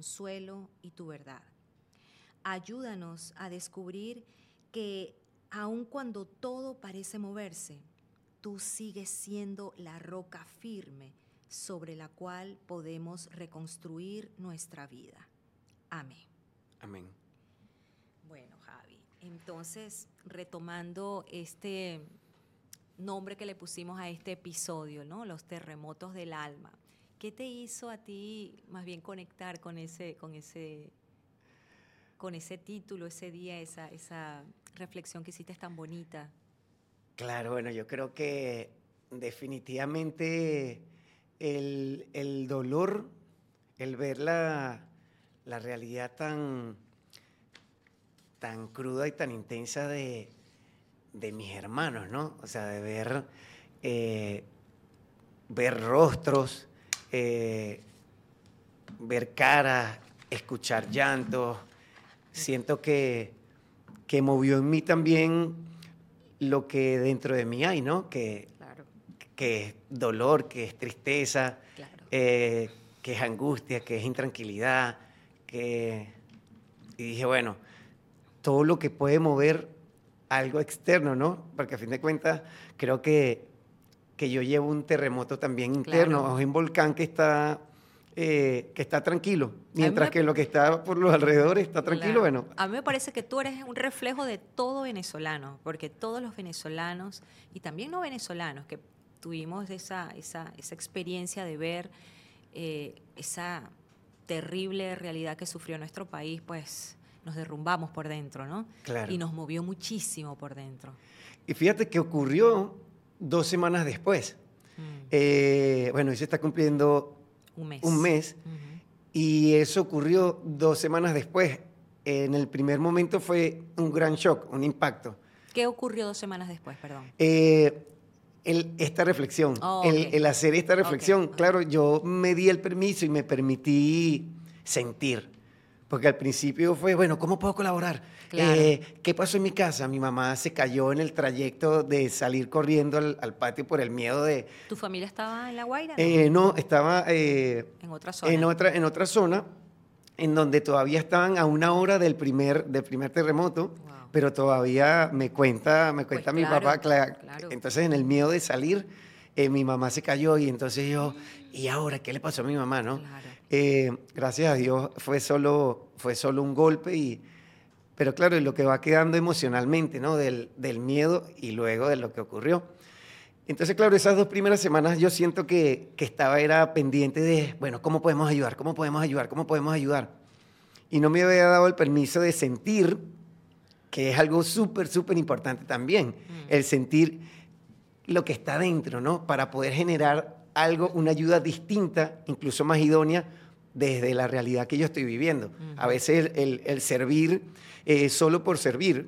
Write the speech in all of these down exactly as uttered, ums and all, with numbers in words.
consuelo y tu verdad. Ayúdanos a descubrir que aun cuando todo parece moverse, tú sigues siendo la roca firme sobre la cual podemos reconstruir nuestra vida. Amén. Amén. Bueno, Javi, entonces retomando este nombre que le pusimos a este episodio, ¿no? Los terremotos del alma. ¿Qué te hizo a ti más bien conectar con ese, con ese, con ese título, ese día, esa, esa reflexión que hiciste tan bonita? Claro, bueno, yo creo que definitivamente el, el dolor, el ver la, la realidad tan, tan cruda y tan intensa de, de mis hermanos, ¿no? O sea, de ver, eh, ver rostros, eh, ver caras, escuchar llantos. Siento que, que movió en mí también lo que dentro de mí hay, ¿no? Que, Claro, que es dolor, que es tristeza, claro. eh, que es angustia, que es intranquilidad, que... Y dije, bueno, todo lo que puede mover algo externo, ¿no? Porque a fin de cuentas creo que, que yo llevo un terremoto también interno, Claro. o un volcán que está, eh, que está tranquilo, A mí mientras me- que lo que está por los alrededores está tranquilo, Claro. bueno. A mí me parece que tú eres un reflejo de todo venezolano, porque todos los venezolanos y también no venezolanos que tuvimos esa, esa, esa experiencia de ver eh, esa terrible realidad que sufrió nuestro país, pues nos derrumbamos por dentro, ¿no? Claro. Y nos movió muchísimo por dentro. Y fíjate que ocurrió dos semanas después. Mm, Eh, bueno, hoy se está cumpliendo un mes. un mes Ujú. y eso ocurrió dos semanas después. En el primer momento fue un gran shock, un impacto. ¿Qué ocurrió dos semanas después, perdón? Eh, el- esta reflexión, Oh, el, ok. el hacer esta reflexión, Ok. claro, yo me di el permiso y me permití sentir. Porque al principio fue, bueno, ¿cómo puedo colaborar? Claro. Eh, ¿qué pasó en mi casa? Mi mamá se cayó en el trayecto de salir corriendo al, al patio por el miedo de... ¿Tu familia estaba en La Guaira? No. Eh, no, estaba eh, En otra zona. en, otra, en otra zona en donde todavía estaban a una hora del primer, del primer terremoto, Wow. pero todavía me cuenta, me Pues cuenta mi claro, papá, cla- claro. entonces en el miedo de salir, eh, mi mamá se cayó y entonces yo, ¿y ahora qué le pasó a mi mamá, no? Claro. Eh, gracias a Dios fue solo, fue solo un golpe, y, pero claro, lo que va quedando emocionalmente, ¿no? Del, del miedo y luego de lo que ocurrió. Entonces, claro, esas dos primeras semanas yo siento que, que estaba era pendiente de, bueno, ¿cómo podemos ayudar? ¿Cómo podemos ayudar? ¿Cómo podemos ayudar? Y no me había dado el permiso de sentir, que es algo súper, súper importante también, Mm. el sentir lo que está dentro, ¿no? Para poder generar algo, una ayuda distinta, incluso más idónea, desde la realidad que yo estoy viviendo. Ujú. A veces el, el- el servir eh, solo por servir,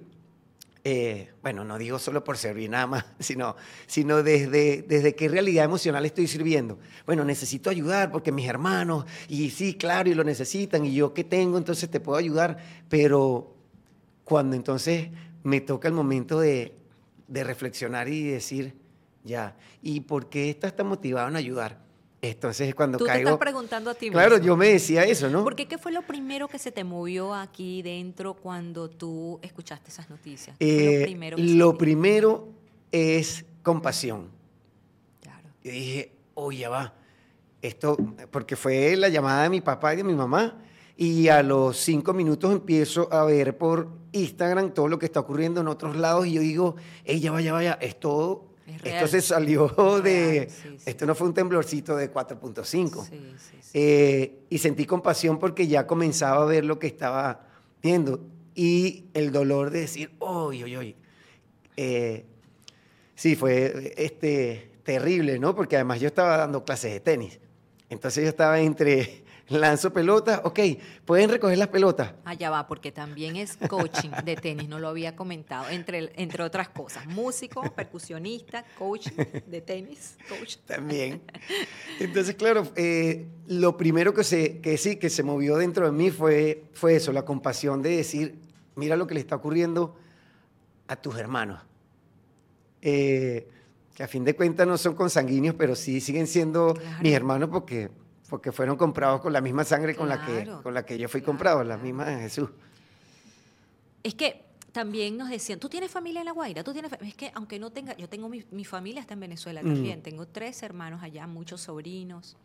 eh, bueno, no digo solo por servir nada más, sino, sino desde, desde qué realidad emocional estoy sirviendo. Bueno, necesito ayudar porque mis hermanos, y sí, claro, y lo necesitan, y yo qué tengo, entonces te puedo ayudar, pero cuando entonces me toca el momento de, de reflexionar y decir, ya, ¿y por qué estás tan motivado en ayudar? Entonces es cuando Tú te caigo... estás preguntando a ti Claro, mismo. yo me decía eso, ¿no? ¿Por qué? ¿Qué fue lo primero que se te movió aquí dentro cuando tú escuchaste esas noticias? ¿Qué fue lo Eh, primero que lo sentiste? primero es compasión. Claro. Y dije, oye, ya va, esto, porque fue la llamada de mi papá y de mi mamá, y a los cinco minutos empiezo a ver por Instagram todo lo que está ocurriendo en otros lados, y yo digo, ey, ya va, ya vaya, esto, Es esto real. se salió Es de, real, sí, sí. esto no fue un temblorcito de cuatro punto cinco. Sí, sí, sí. Eh, y sentí compasión porque ya comenzaba a ver lo que estaba viendo, y el dolor de decir, oye, oye, oye. Eh, sí, fue este, terrible, ¿no? Porque además yo estaba dando clases de tenis. Entonces yo estaba entre lanzo pelotas, ok, pueden recoger las pelotas. Allá va, porque también es coaching de tenis, no lo había comentado, entre, entre otras cosas. Músico, percusionista, coaching de tenis, coach. También. Entonces, claro, eh, lo primero que, se, que sí, que se movió dentro de mí fue, fue eso, la compasión de decir, mira lo que le está ocurriendo a tus hermanos. Eh, que a fin de cuentas no son consanguíneos, pero sí siguen siendo Claro. mis hermanos porque porque fueron comprados con la misma sangre con, la, que, Claro, con la que yo fui claro, comprado, la claro. misma de Jesús. Es que también nos decían, ¿tú tienes familia en La Guaira? ¿Tú tienes fa-?" Es que aunque no tenga, yo tengo mi, mi familia está en Venezuela Mm, también, tengo tres hermanos allá, muchos sobrinos.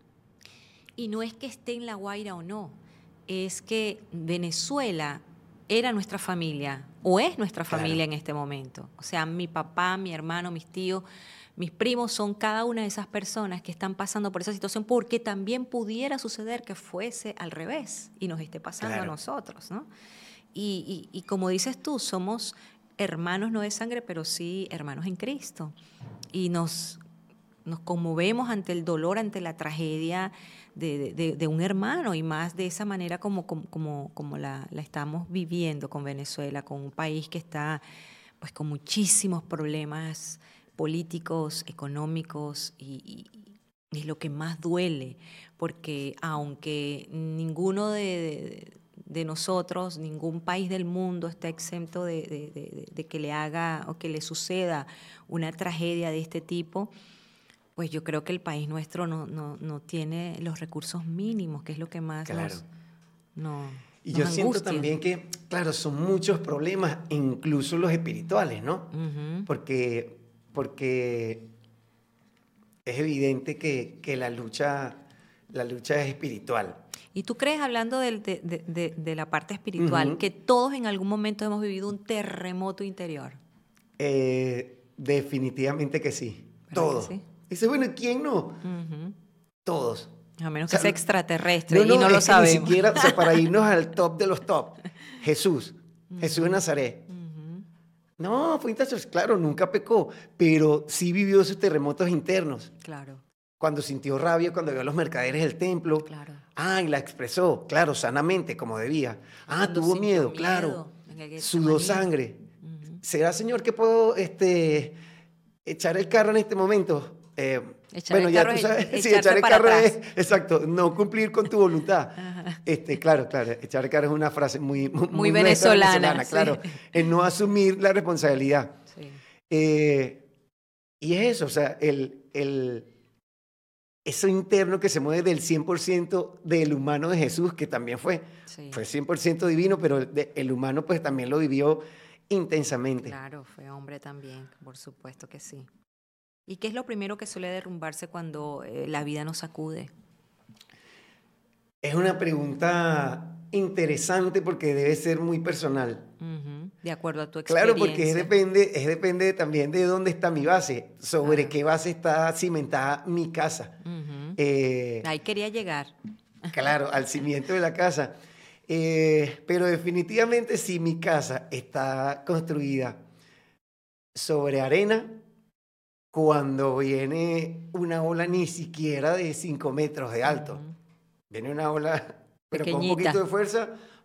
Y no es que esté en La Guaira o no, es que Venezuela era nuestra familia o es nuestra claro, familia en este momento. O sea, mi papá, mi hermano, mis tíos, mis primos son cada una de esas personas que están pasando por esa situación porque también pudiera suceder que fuese al revés y nos esté pasando a claro. nosotros, ¿no? Y, y- y como dices tú, somos hermanos no de sangre, pero sí hermanos en Cristo. Y nos, nos conmovemos ante el dolor, ante la tragedia de, de- de- de un hermano, y más de esa manera como, como, como, como la, la estamos viviendo con Venezuela, con un país que está pues con muchísimos problemas políticos, económicos, y, y- y es lo que más duele, porque aunque ninguno de, de- de nosotros, ningún país del mundo está exento de, de- de- de que le haga o que le suceda una tragedia de este tipo, pues yo creo que el país nuestro no, no, no tiene los recursos mínimos, que es lo que más Claro. nos, no- Y nos yo siento angustia. también que, claro, son muchos problemas, incluso los espirituales, ¿no? Ujú. Porque, porque es evidente que, que la lucha, la lucha es espiritual. ¿Y tú crees, hablando del- de, de- de- de la parte espiritual, Ujú. que todos en algún momento hemos vivido un terremoto interior? Eh, definitivamente que sí. ¿Verdad que Todos. sí? Dice, bueno, ¿y quién no? Ujú. Todos. A menos O que sea, sea extraterrestre no, y no, no lo es que ni sabemos. siquiera, o sea, para irnos al top de los top. Jesús, Jesús de Ujú, Nazaret. ujú. No, fue intachable, claro, nunca pecó, pero sí vivió esos terremotos internos. Claro, Cuando sintió rabia, cuando vio a los mercaderes del templo. claro. Ah, y la expresó, claro, sanamente, como debía. O Ah, cuando tuvo sintió miedo, claro. miedo en el Sudó Getsemaní. sangre. Ujú. ¿Será, Señor, que puedo este, echar el carro en este momento? Eh, Echar bueno, el ya carro tú es sabes, e- sí, echarse echar el para carro es, atrás. exacto, no cumplir con tu voluntad. Ajá. Este, claro, claro, echar el carro es una frase muy, muy, Muy nuestra venezolana, sí. claro, el no asumir la responsabilidad. Sí. Eh, y es eso, o sea, el, el, eso interno que se mueve del cien por ciento del humano de Jesús, que también fue, Sí. fue cien por ciento divino, pero el, de- el humano pues también lo vivió intensamente. Claro, fue hombre también, por supuesto que sí. ¿Y qué es lo primero que suele derrumbarse cuando eh, la vida nos sacude? Es una pregunta interesante porque debe ser muy personal. Ujú. De acuerdo a tu Claro, porque es experiencia. depende, es depende también de dónde está mi base, sobre Claro. qué base está cimentada mi casa. Ujú. Eh, Ahí quería llegar. claro, al cimiento de la casa. Eh, pero definitivamente si mi casa está construida sobre arena, cuando viene una ola ni siquiera de cinco metros de alto, Ujú. viene una ola, pero con un Pequeñita. poquito de fuerza,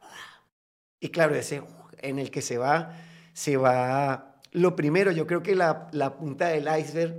y claro, ese en el que se va, se va. Lo primero, yo creo que la, la punta del iceberg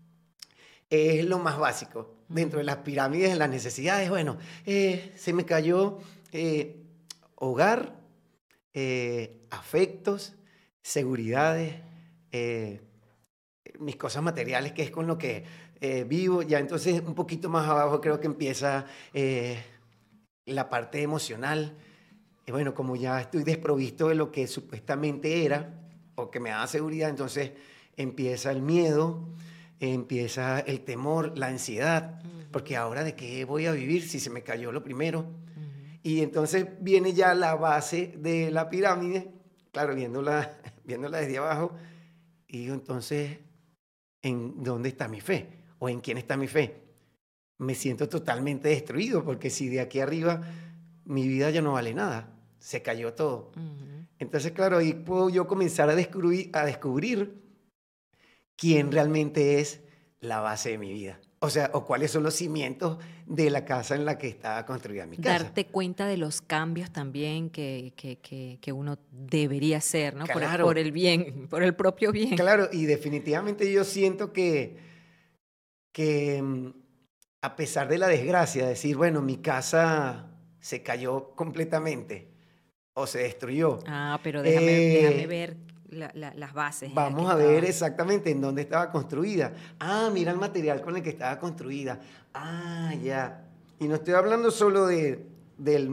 es lo más básico. Dentro de las pirámides, de las necesidades, bueno, eh, se me cayó eh, hogar, eh, afectos, seguridades, eh, mis cosas materiales, que es con lo que eh, vivo. Ya entonces, un poquito más abajo, creo que empieza eh, la parte emocional. Y bueno, como ya estoy desprovisto de lo que supuestamente era, o que me daba seguridad, entonces empieza el miedo, empieza el temor, la ansiedad, porque ahora de qué voy a vivir si se me cayó lo primero. Ujú. Y entonces viene ya la base de la pirámide, claro, viéndola, viéndola desde abajo, y digo, entonces, ¿en dónde está mi fe? ¿O en quién está mi fe? Me siento totalmente destruido, porque si de aquí arriba mi vida ya no vale nada, se cayó todo. Ujú. Entonces, claro, ahí puedo yo comenzar a descubrir, a descubrir quién realmente es la base de mi vida. O sea, o cuáles son los cimientos de la casa en la que está construida mi casa. Darte cuenta de los cambios también que, que, que, que uno debería hacer, ¿no? Por, el- Claro. por el bien, por el propio bien. Claro, y definitivamente yo siento que, que mm, a pesar de la desgracia, decir, bueno, mi casa se cayó completamente o se destruyó. Ah, pero déjame, déjame Eh, ver la- la- las bases. en las Vamos que a ver estaba. exactamente en dónde estaba construida. Ah, mira el material con el que estaba construida. Ah, ya. Y no estoy hablando solo de, del,